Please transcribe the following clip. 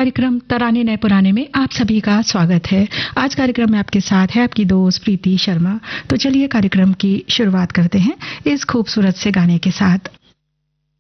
कार्यक्रम तराने नए पुराने में आप सभी का स्वागत है। आज कार्यक्रम में आपके साथ है आपकी दोस्त प्रीति शर्मा। तो चलिए कार्यक्रम की शुरुआत करते हैं इस खूबसूरत से गाने के साथ।